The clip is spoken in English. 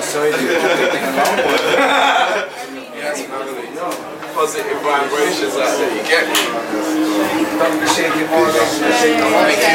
Yes, family. Positive vibrations out there. You get me?